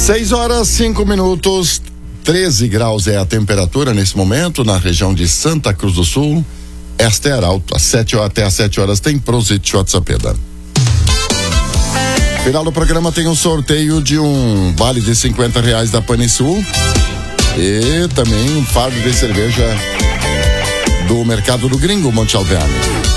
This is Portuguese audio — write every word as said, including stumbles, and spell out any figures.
seis horas, cinco minutos, treze graus é a temperatura nesse momento na região de Santa Cruz do Sul. Esta é Arauto. Às sete horas, até às sete horas tem Prosit Sapeda. Final do programa tem um sorteio de um vale de cinquenta reais da Panisul e também um fardo de cerveja do Mercado do Gringo, Monte Alverne.